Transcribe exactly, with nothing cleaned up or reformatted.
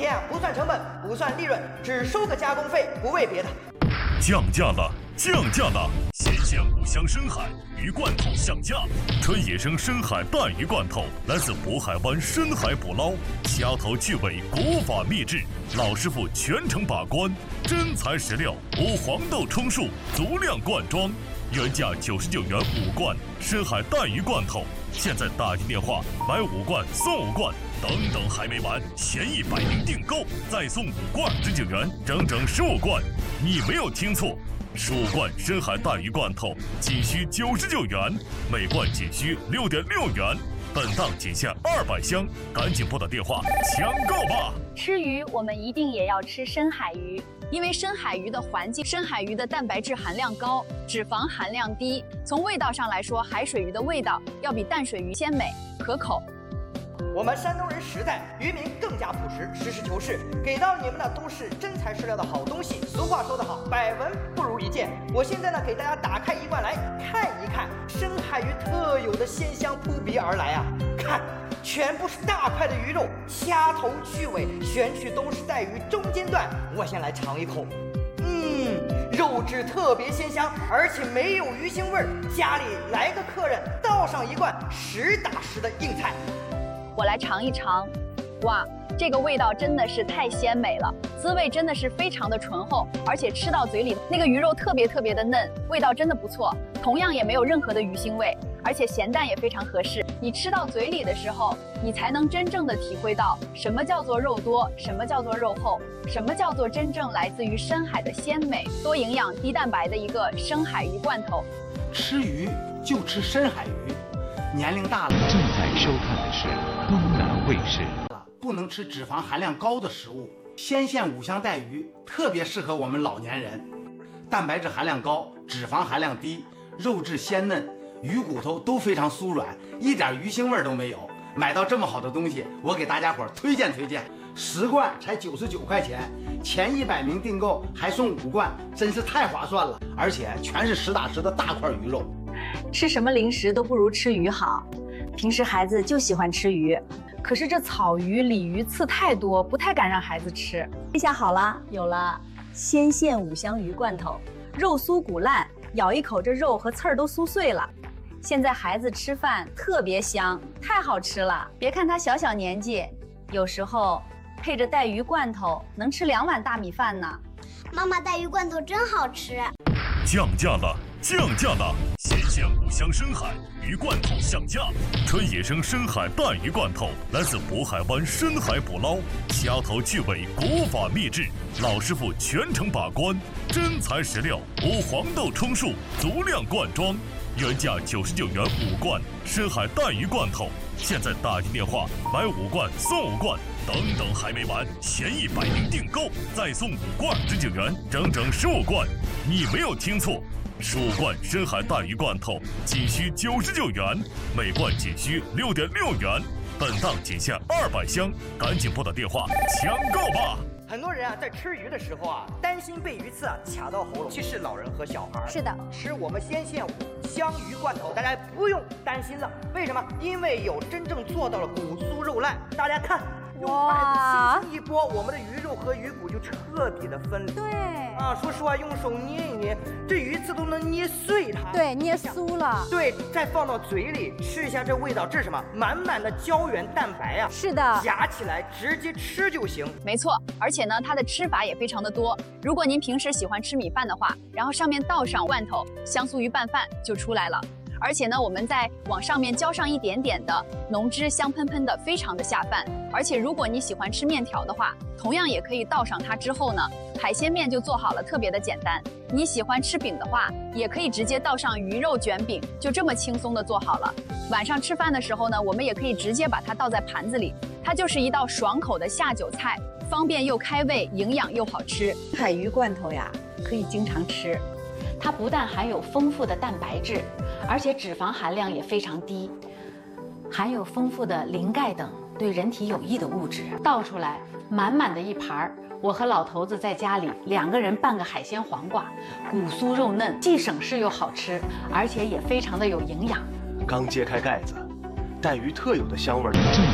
天啊不算成本，不算利润，只收个加工费，不为别的。 降价了，降价了！鲜鲜五香深海鱼罐头上架，纯野生深海带鱼罐头，来自渤海湾深海捕捞，虾头去尾，国法秘制，老师傅全程把关，真材实料，无黄豆充数，足量灌装，原价九十九元五罐深海带鱼罐头，现在打进电话买五罐送五罐。等等还没完，前一百名订购再送五罐十九元，整整十五罐。你没有听错，十五罐深海带鱼罐头仅需九十九元，每罐仅需六点六元。本档仅限二百箱，赶紧拨打电话抢购吧！ 吃鱼，我们一定也要吃深海鱼，因为深海鱼的环境，深海鱼的蛋白质含量高，脂肪含量低。从味道上来说，海水鱼的味道要比淡水鱼鲜美可口。 我们山东人实在，渔民更加朴实，实事求是，给到你们的都是真材实料的好东西。俗话说得好，百闻不如一见。我现在呢，给大家打开一罐来看一看，深海鱼特有的鲜香扑鼻而来啊！看，全部是大块的鱼肉，掐头去尾，选取都是在鱼中间段。我先来尝一口，嗯，肉质特别鲜香，而且没有鱼腥味儿。家里来个客人，倒上一罐实打实的硬菜。 我来尝一尝，哇，这个味道真的是太鲜美了，滋味真的是非常的醇厚，而且吃到嘴里那个鱼肉特别特别的嫩，味道真的不错，同样也没有任何的鱼腥味，而且咸淡也非常合适。你吃到嘴里的时候，你才能真正的体会到什么叫做肉多，什么叫做肉厚，什么叫做真正来自于深海的鲜美、多营养、低蛋白的一个深海鱼罐头。 吃鱼就吃深海鱼。年龄大了， 正在收看的是东南卫视。 不能吃脂肪含量高的食物，鲜线五香带鱼特别适合我们老年人，蛋白质含量高，脂肪含量低，肉质鲜嫩，鱼骨头都非常酥软，一点鱼腥味都没有。买到这么好的东西，我给大家伙推荐推荐，十罐才九十九块钱，前一百名订购还送五罐，真是太划算了，而且全是实打实的大块鱼肉。 吃什么零食都不如吃鱼好，平时孩子就喜欢吃鱼，可是这草鱼、鲤鱼刺太多，不太敢让孩子吃。这下好了，有了鲜线五香鱼罐头，肉酥骨烂，咬一口这肉和刺儿都酥碎了。现在孩子吃饭特别香，太好吃了。别看他小小年纪，有时候配着带鱼罐头能吃两碗大米饭呢。 妈妈，带鱼罐头真好吃。 降价了，降价了！鲜鲜五香深海鱼罐头上架，纯野生深海带鱼罐头，来自渤海湾深海捕捞，虾头去尾，国法秘制，老师傅全程把关，真材实料，无黄豆充数，足量灌装，原价九十九元五罐深海带鱼罐头，现在打进电话买五罐送五罐。等等还没完，前一百名订购再送五罐十九元，整整十五罐。你没有听错，十五罐深海带鱼罐头仅需九十九元，每罐仅需六点六元。本档仅限二百箱，赶紧拨打电话抢购吧！ 很多人啊，在吃鱼的时候啊，担心被鱼刺啊卡到喉咙，尤其是老人和小孩。 是的， 吃我们鲜线五香鱼罐头，大家不用担心了。为什么？因为有真正做到了骨酥肉烂。大家看。用筷子轻轻一拨，我们的鱼肉和鱼骨就彻底的分离。 对啊，说实话，用手捏一捏，这鱼刺都能捏碎它。 对，捏酥了。 对，再放到嘴里吃一下，这味道，这是什么？满满的胶原蛋白啊！ 是的， 夹起来直接吃就行。 没错，而且呢，它的吃法也非常的多。如果您平时喜欢吃米饭的话，然后上面倒上罐头，香酥鱼拌饭就出来了。而且呢，我们再往上面浇上一点点的浓汁，香喷喷的，非常的下饭。而且如果你喜欢吃面条的话，同样也可以倒上它之后呢，海鲜面就做好了，特别的简单。你喜欢吃饼的话，也可以直接倒上鱼肉卷饼，就这么轻松的做好了。晚上吃饭的时候呢，我们也可以直接把它倒在盘子里，它就是一道爽口的下酒菜，方便又开胃，营养又好吃。 海鱼罐头呀，可以经常吃。 它不但含有丰富的蛋白质，而且脂肪含量也非常低，含有丰富的磷钙等对人体有益的物质。倒出来满满的一盘，我和老头子在家里两个人拌个海鲜黄瓜，骨酥肉嫩，既省事又好吃，而且也非常的有营养。 刚揭开盖子，带鱼特有的香味儿。